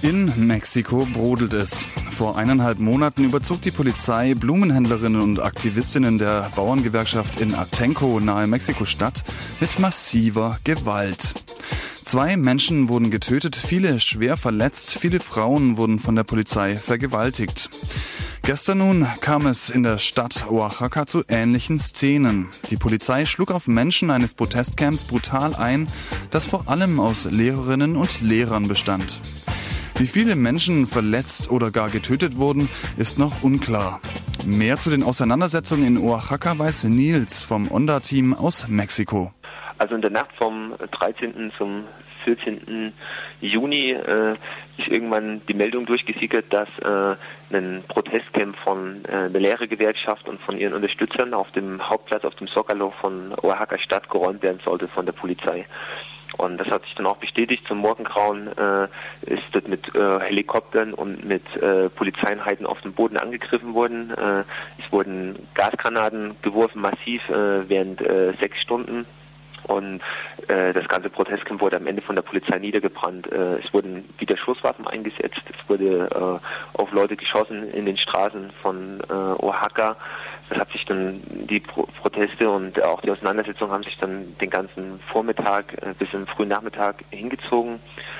In Mexiko brodelt es. Vor 1,5 Monaten überzog die Polizei Blumenhändlerinnen und Aktivistinnen der Bauerngewerkschaft in Atenco nahe Mexiko-Stadt mit massiver Gewalt. 2 Menschen wurden getötet, viele schwer verletzt, viele Frauen wurden von der Polizei vergewaltigt. Gestern nun kam es in der Stadt Oaxaca zu ähnlichen Szenen. Die Polizei schlug auf Menschen eines Protestcamps brutal ein, das vor allem aus Lehrerinnen und Lehrern bestand. Wie viele Menschen verletzt oder gar getötet wurden, ist noch unklar. Mehr zu den Auseinandersetzungen in Oaxaca weiß Nils vom Onda-Team aus Mexiko. Also in der Nacht vom 13. zum 14. Juni ist irgendwann die Meldung durchgesickert, dass ein Protestcamp von der Lehrergewerkschaft und von ihren Unterstützern auf dem Hauptplatz, auf dem Zócalo von Oaxaca Stadt geräumt werden sollte von der Polizei. Und das hat sich dann auch bestätigt. Zum Morgengrauen ist dort mit Helikoptern und mit Polizeieinheiten auf dem Boden angegriffen worden. Es wurden Gasgranaten geworfen, massiv, während 6 Stunden. Und das ganze Protestcamp wurde am Ende von der Polizei niedergebrannt. Es wurden wieder Schusswaffen eingesetzt. Es wurde auf Leute geschossen in den Straßen von Oaxaca. Das hat sich dann, die Proteste und auch die Auseinandersetzungen haben sich dann den ganzen Vormittag bis im frühen Nachmittag hingezogen.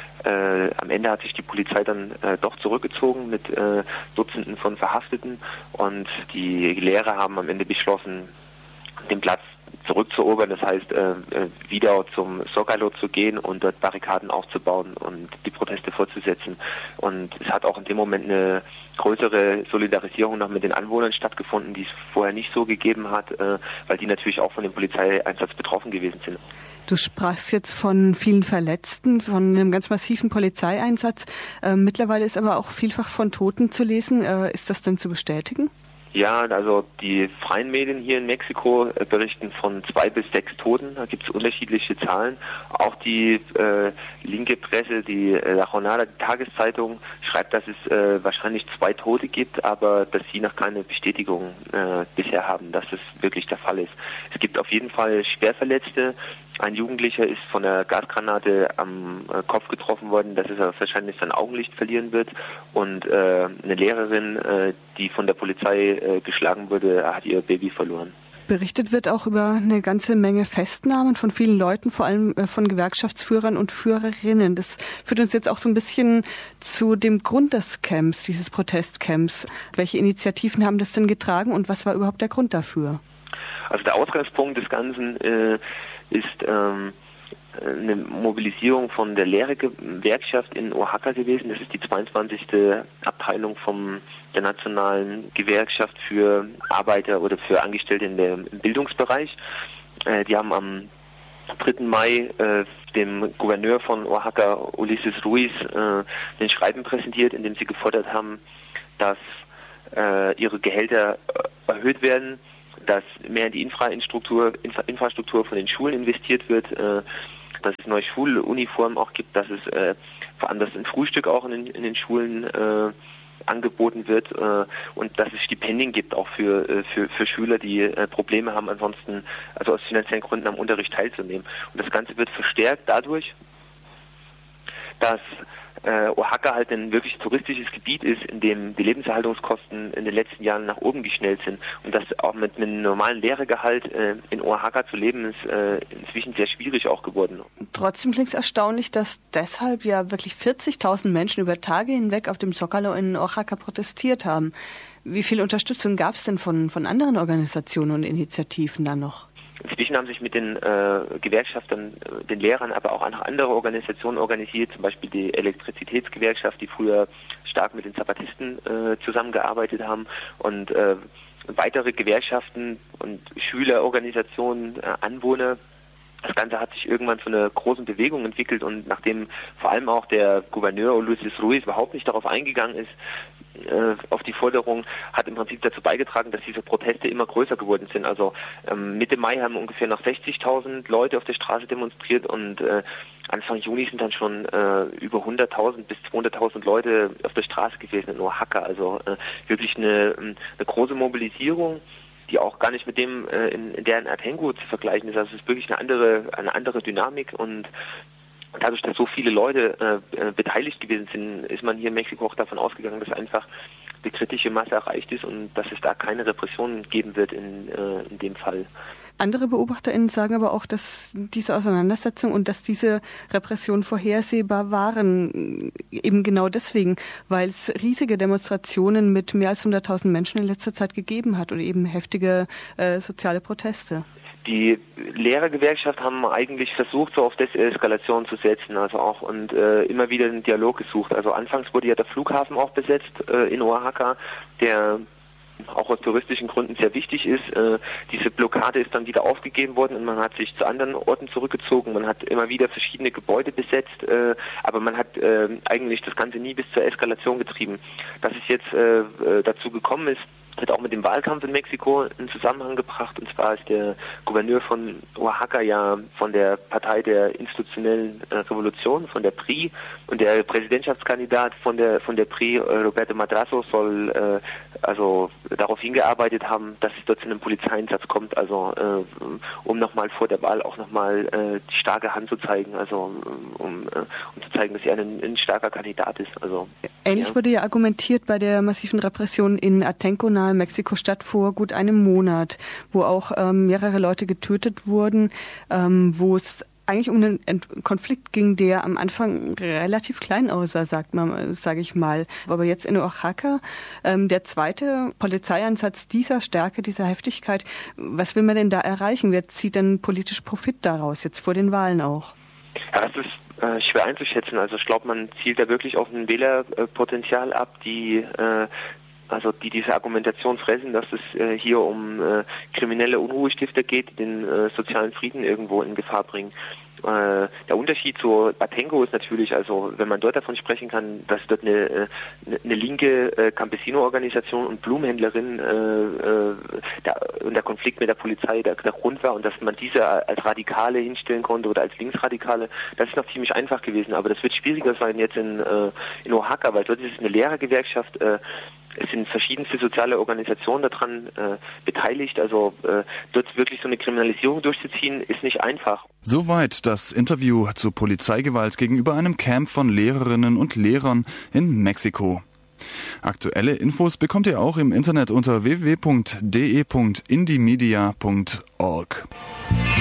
Am Ende hat sich die Polizei dann doch zurückgezogen mit Dutzenden von Verhafteten und die Lehrer haben am Ende beschlossen, den Platz zurückzuerobern, das heißt wieder zum Zócalo zu gehen und dort Barrikaden aufzubauen und die Proteste fortzusetzen. Und es hat auch in dem Moment eine größere Solidarisierung noch mit den Anwohnern stattgefunden, die es vorher nicht so gegeben hat, weil die natürlich auch von dem Polizeieinsatz betroffen gewesen sind. Du sprachst jetzt von vielen Verletzten, von einem ganz massiven Polizeieinsatz. Mittlerweile ist aber auch vielfach von Toten zu lesen. Ist das denn zu bestätigen? Ja, also die freien Medien hier in Mexiko berichten von 2 bis 6 Toten. Da gibt es unterschiedliche Zahlen. Auch die linke Presse, die La Jornada, die Tageszeitung, schreibt, dass es wahrscheinlich 2 Tote gibt, aber dass sie noch keine Bestätigung bisher haben, dass es wirklich der Fall ist. Es gibt auf jeden Fall Schwerverletzte. Ein Jugendlicher ist von einer Gasgranate am Kopf getroffen worden, dass er wahrscheinlich sein Augenlicht verlieren wird. Und eine Lehrerin, die von der Polizei geschlagen wurde, hat ihr Baby verloren. Berichtet wird auch über eine ganze Menge Festnahmen von vielen Leuten, vor allem von Gewerkschaftsführern und Führerinnen. Das führt uns jetzt auch so ein bisschen zu dem Grund des Camps, dieses Protestcamps. Welche Initiativen haben das denn getragen und was war überhaupt der Grund dafür? Also der Ausgangspunkt des Ganzen ist eine Mobilisierung von der Lehrergewerkschaft in Oaxaca gewesen. Das ist die 22. Abteilung der nationalen Gewerkschaft für Arbeiter oder für Angestellte im Bildungsbereich. Die haben am 3. Mai dem Gouverneur von Oaxaca, Ulises Ruiz, den Schreiben präsentiert, in dem sie gefordert haben, dass ihre Gehälter erhöht werden, dass mehr in die Infrastruktur von den Schulen investiert wird, dass es neue Schuluniformen auch gibt, dass es vor allem das Frühstück auch in den Schulen angeboten wird und dass es Stipendien gibt auch für Schüler, die Probleme haben, ansonsten also aus finanziellen Gründen am Unterricht teilzunehmen. Und das Ganze wird verstärkt dadurch, dass Oaxaca halt ein wirklich touristisches Gebiet ist, in dem die Lebenserhaltungskosten in den letzten Jahren nach oben geschnellt sind und dass auch mit einem normalen Lehrergehalt in Oaxaca zu leben ist inzwischen sehr schwierig auch geworden. Trotzdem klingt es erstaunlich, dass deshalb ja wirklich 40.000 Menschen über Tage hinweg auf dem Zócalo in Oaxaca protestiert haben. Wie viel Unterstützung gab es denn von anderen Organisationen und Initiativen da noch? Inzwischen haben sich mit den Gewerkschaftern, den Lehrern, aber auch andere Organisationen organisiert, zum Beispiel die Elektrizitätsgewerkschaft, die früher stark mit den Zapatisten zusammengearbeitet haben und weitere Gewerkschaften und Schülerorganisationen, Anwohner. Das Ganze hat sich irgendwann zu einer großen Bewegung entwickelt und nachdem vor allem auch der Gouverneur Ulises Ruiz überhaupt nicht darauf eingegangen ist, auf die Forderung, hat im Prinzip dazu beigetragen, dass diese Proteste immer größer geworden sind. Also Mitte Mai haben ungefähr noch 60.000 Leute auf der Straße demonstriert und Anfang Juni sind dann schon über 100.000 bis 200.000 Leute auf der Straße gewesen in Oaxaca. Also wirklich eine große Mobilisierung, die auch gar nicht mit dem in der in Atenco zu vergleichen ist. Also es ist wirklich eine andere Dynamik und dadurch, dass so viele Leute beteiligt gewesen sind, ist man hier in Mexiko auch davon ausgegangen, dass einfach die kritische Masse erreicht ist und dass es da keine Repressionen geben wird in dem Fall. Andere BeobachterInnen sagen aber auch, dass diese Auseinandersetzung und dass diese Repressionen vorhersehbar waren, eben genau deswegen, weil es riesige Demonstrationen mit mehr als 100.000 Menschen in letzter Zeit gegeben hat und eben heftige soziale Proteste. Die Lehrergewerkschaft haben eigentlich versucht, so auf Deeskalation zu setzen, also auch und immer wieder den Dialog gesucht. Also anfangs wurde ja der Flughafen auch besetzt in Oaxaca, der auch aus touristischen Gründen sehr wichtig ist. Diese Blockade ist dann wieder aufgegeben worden und man hat sich zu anderen Orten zurückgezogen. Man hat immer wieder verschiedene Gebäude besetzt, aber man hat eigentlich das Ganze nie bis zur Eskalation getrieben. Dass es jetzt dazu gekommen ist, hat auch mit dem Wahlkampf in Mexiko in Zusammenhang gebracht. Und zwar ist der Gouverneur von Oaxaca ja von der Partei der institutionellen Revolution, von der PRI, und der Präsidentschaftskandidat von der PRI, Roberto Madrazo, soll also darauf hingearbeitet haben, dass es dort zu einem Polizeieinsatz kommt, also um nochmal vor der Wahl auch nochmal die starke Hand zu zeigen, also um zu zeigen, dass er ein starker Kandidat ist. Also ähnlich wurde ja argumentiert bei der massiven Repression in Atenco nahe Mexiko-Stadt vor gut einem Monat, wo auch mehrere Leute getötet wurden, wo es eigentlich um einen Konflikt ging, der am Anfang relativ klein aussah, sage ich mal. Aber jetzt in Oaxaca, der zweite Polizeieinsatz dieser Stärke, dieser Heftigkeit, was will man denn da erreichen? Wer zieht denn politisch Profit daraus, jetzt vor den Wahlen auch? Ja, das ist schwer einzuschätzen. Also ich glaube, man zielt da wirklich auf ein Wählerpotenzial ab, die diese Argumentation fressen, dass es hier um kriminelle Unruhestifter geht, die den sozialen Frieden irgendwo in Gefahr bringen. Der Unterschied zu Atenco ist natürlich, also wenn man dort davon sprechen kann, dass dort eine linke Campesino-Organisation und Blumenhändlerin und der Konflikt mit der Polizei der Grund war und dass man diese als Radikale hinstellen konnte oder als Linksradikale, das ist noch ziemlich einfach gewesen. Aber das wird schwieriger sein jetzt in Oaxaca, weil dort ist es eine Lehrergewerkschaft. Es sind verschiedenste soziale Organisationen daran beteiligt. Also dort wirklich so eine Kriminalisierung durchzuziehen, ist nicht einfach. Soweit das Interview zu Polizeigewalt gegenüber einem Camp von Lehrerinnen und Lehrern in Mexiko. Aktuelle Infos bekommt ihr auch im Internet unter www.de.indimedia.org.